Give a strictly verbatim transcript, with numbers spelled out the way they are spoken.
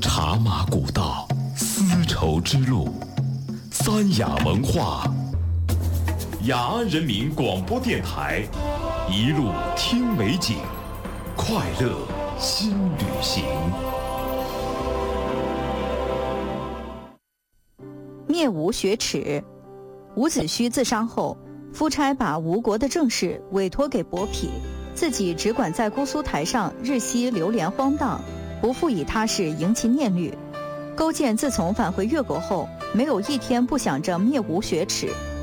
茶马古道，丝绸之路，三雅文化。雅安人民广播电台，一路听美景，快乐新旅行。 灭吴雪耻。伍子胥自杀后，夫差把吴国的政事委托给伯嚭，自己只管在姑苏台上日夕流连荒荡，不复以他事迎其念虑。勾践自从返回越国后，没有一天不想着灭吴雪耻，